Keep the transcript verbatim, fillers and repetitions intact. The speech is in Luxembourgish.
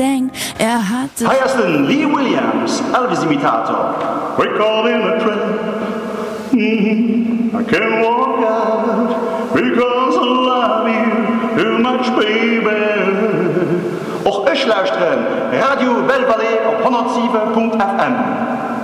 denkt, er hatte... Heiersten Lee Williams, Elvis-Imitator. We call in a train. Mm-hmm. I can't walk out because I love you too much, baby. Och ich luisteren Radio Belle Vallée op honderdzeven punt f m.